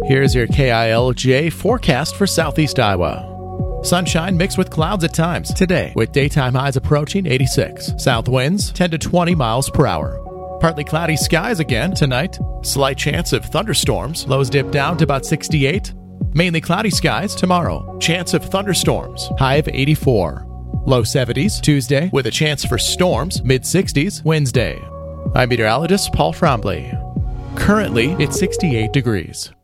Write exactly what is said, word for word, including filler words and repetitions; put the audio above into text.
Here's your K I L J forecast for southeast Iowa. Sunshine mixed with clouds at times today, with daytime highs approaching eighty-six. South winds ten to twenty miles per hour. Partly cloudy skies again tonight. Slight chance of thunderstorms. Lows dip down to about sixty-eight. Mainly cloudy skies tomorrow. Chance of thunderstorms. High of eighty-four. Low seventies Tuesday with a chance for storms. Mid sixties Wednesday. I'm meteorologist Paul Frombley. Currently, it's sixty-eight degrees.